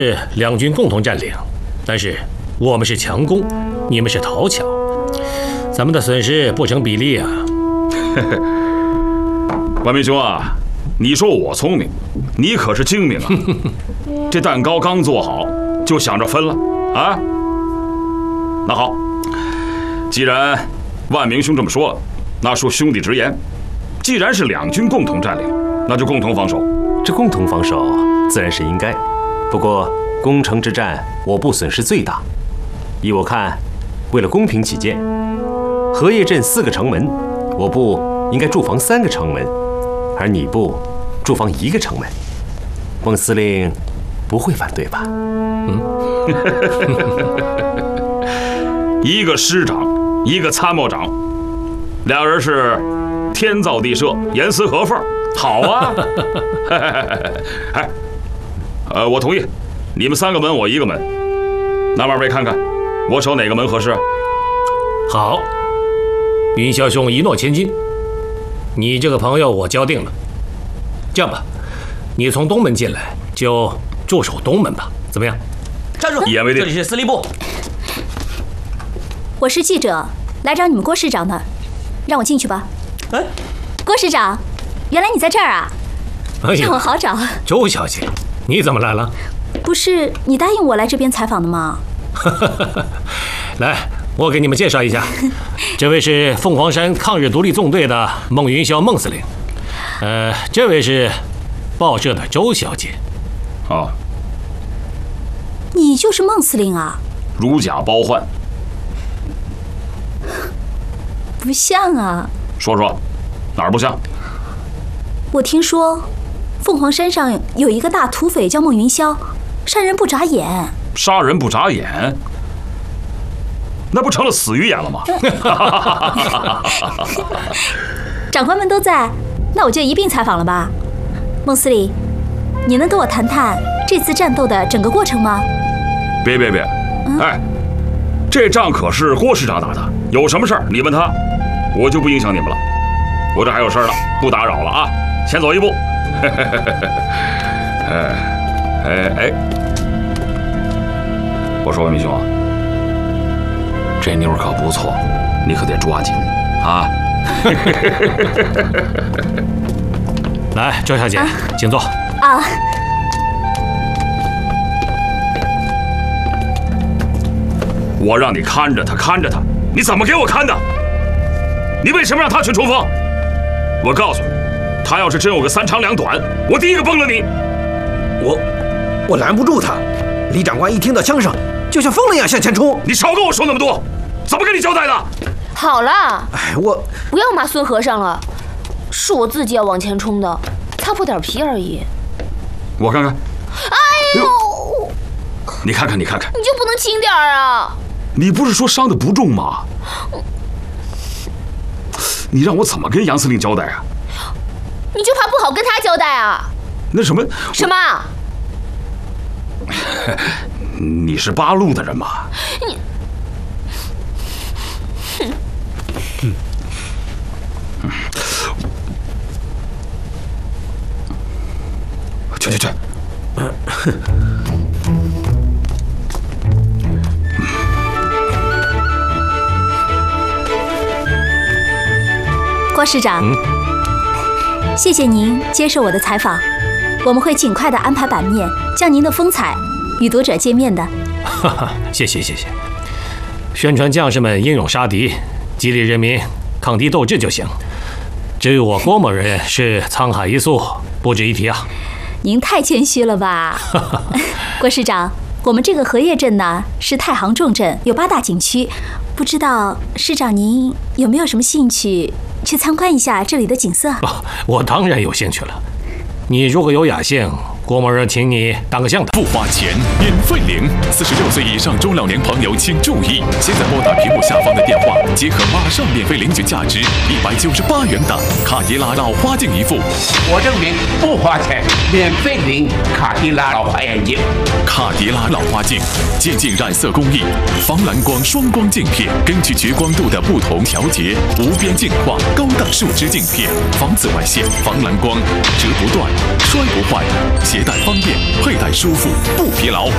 是两军共同占领，但是我们是强攻，你们是讨巧，咱们的损失不成比例啊！ 万明兄啊，你说我聪明，你可是精明啊！这蛋糕刚做好，就想着分了啊？那好，既然万明兄这么说了，那恕兄弟直言，既然是两军共同占领，那就共同防守。 这共同防守自然是应该。 不过，攻城之战，我部损失最大。依我看，为了公平起见，荷叶镇4个城门，我部应该驻防3个城门，而你部驻防1个城门。孟司令不会反对吧？ 一个师长，一个参谋长，俩人是天造地设，严丝合缝，好啊！哎。 我同意，你们3个门，我1个门。那2位看看，我守哪个门合适？ 好，云霄兄一诺千金，你这个朋友我交定了。这样吧，你从东门进来，就驻守东门吧，怎么样？ 站住！ 一言为定。 这里是司令部。 我是记者，来找你们郭师长的，让我进去吧。 哎， 郭师长，原来你在这儿啊！ 哎呀， 让我好找。 周小姐。 你怎么来了？ 不是你答应我来这边采访的吗？ 来，我给你们介绍一下，这位是凤凰山抗日独立纵队的孟云霄孟司令，这位是报社的周小姐。 啊， 你就是孟司令啊？ 如假包换， 不像啊。 说说，哪儿不像？ 我听说。 凤凰山上有一个大土匪叫孟云霄，杀人不眨眼。 杀人不眨眼，那不成了死鱼眼了吗？ 长官们都在，那我就一并采访了吧。孟司令，你能跟我谈谈这次战斗的整个过程吗？ 别，哎，这仗可是郭师长打的，有什么事儿你问他，我就不影响你们了。我这还有事儿呢，不打扰了啊，先走一步。 哎，我说万明兄啊，这妞可不错，你可得抓紧啊！ 来，周小姐，请坐。 啊， 我让你看着他，看着他，你怎么给我看的？你为什么让他去冲锋？我告诉你。 他要是真有个3长2短，我第一个崩了你！ 我拦不住他。李长官一听到枪声，就像疯了一样向前冲。 你少跟我说那么多，怎么跟你交代的？ 好了， 哎，我不要骂孙和尚了，是我自己要往前冲的，擦破点皮而已。 我看看。 哎呦！ 你看看， 你就不能轻点儿啊？ 你不是说伤得不重吗？你让我怎么跟杨司令交代啊？ 你就怕不好跟他交代啊？ 那什么？你是八路的人吗？ 你， 去！ 郭师长。谢谢您接受我的采访，我们会尽快的安排版面，将您的风采与读者见面的。 谢谢，宣传将士们英勇杀敌，激励人民抗敌斗志就行。至于我郭某人是沧海一粟，不值一提啊。 您太谦虚了吧，郭师长。我们这个荷叶镇呢是太行重镇，有8大景区，不知道师长您有没有什么兴趣去参观一下这里的景色？ 我当然有兴趣了。你如果有雅兴，郭某人请你当个向导。 不花钱，免费领。46岁以上中老年朋友请注意，现在拨打屏幕下方的电话，即可马上免费领取价值198元的卡迪拉老花镜一副。 我证明不花钱，免费领卡迪拉老花眼镜。 卡迪拉老花镜，渐进染色工艺，防蓝光双光镜片，根据绝光度的不同调节，无边镜化，高档树脂镜片，防紫外线，防蓝光，折不断，摔不坏，携携带方便，佩戴舒服不疲劳。